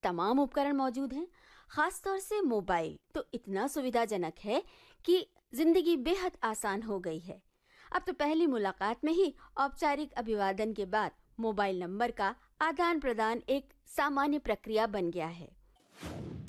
तमाम उपकरण मौजूद हैं। खास तौर से मोबाइल तो इतना सुविधाजनक है कि जिंदगी बेहद आसान हो गई है। अब तो पहली मुलाकात में ही औपचारिक अभिवादन के बाद मोबाइल नंबर का आदान प्रदान एक सामान्य प्रक्रिया बन गया है।